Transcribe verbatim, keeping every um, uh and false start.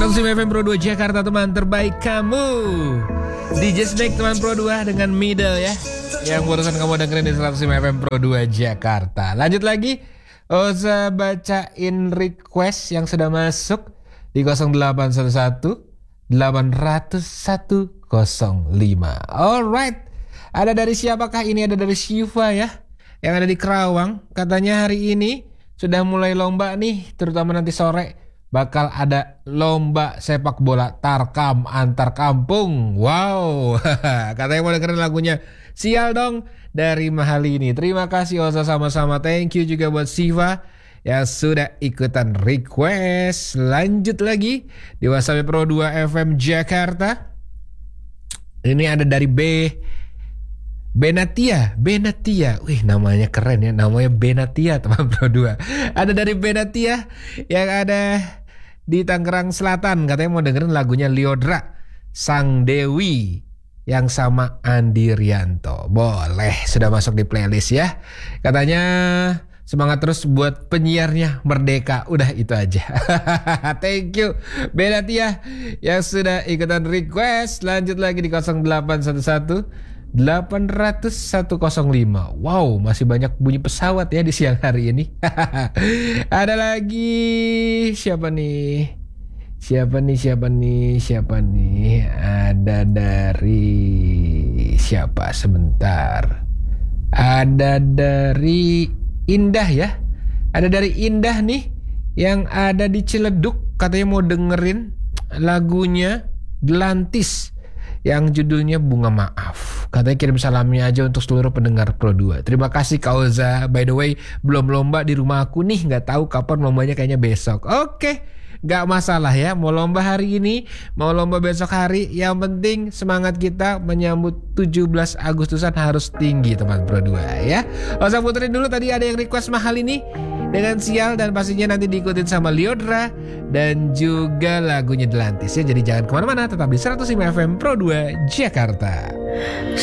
seratus lima F M Pro dua Jakarta, teman terbaik kamu. D J Snake teman Pro dua dengan Middle ya, yang barusan kamu dengerin di seratus lima F M Pro dua Jakarta. Lanjut lagi, Oza bacain request yang sudah masuk di nol delapan satu satu delapan nol satu nol lima. Alright, ada dari siapakah ini? Ada dari Shiva ya, yang ada di Kerawang. Katanya hari ini sudah mulai lomba nih, terutama nanti sore bakal ada lomba sepak bola tarkam antar kampung. Wow, katanya mau dengerin lagunya Sial Dong dari Mahalini. Terima kasih Oza, sama-sama. Thank you juga buat Siva yang sudah ikutan request. Lanjut lagi di WhatsApp Pro dua F M Jakarta. Ini ada dari B Benatia, Benatia. Wih, namanya keren ya, namanya Benatia teman Pro dua. Ada dari Benatia yang ada di Tangerang Selatan, katanya mau dengerin lagunya Liodra, Sang Dewi yang sama Andi Rianto. Boleh, sudah masuk di playlist ya. Katanya semangat terus buat penyiarnya Merdeka. Udah itu aja. Thank you Benatia yang sudah ikutan request. Lanjut lagi di nol delapan satu satu delapan nol satu nol lima. Wow, masih banyak bunyi pesawat ya di siang hari ini. Ada lagi siapa nih? Siapa nih? Siapa nih? Siapa nih? Ada dari siapa? Sebentar. Ada dari Indah ya. Ada dari Indah nih yang ada di Ciledug, katanya mau dengerin lagunya Gelantis yang judulnya Bunga Maaf. Katanya kirim salamnya aja untuk seluruh pendengar Pro dua. Terima kasih Kak Oza. By the way, belum lomba di rumah aku nih, gak tahu kapan lombanya, kayaknya besok. Oke, gak masalah ya, mau lomba hari ini, mau lomba besok hari, yang penting semangat kita menyambut tujuh belas Agustusan harus tinggi teman Pro dua ya. Oza puterin dulu, tadi ada yang request Mahal ini dengan Sial, dan pastinya nanti diikutin sama Liodra dan juga lagunya Delantis ya. Jadi jangan kemana-mana, tetap di seratus lima F M Pro dua Jakarta.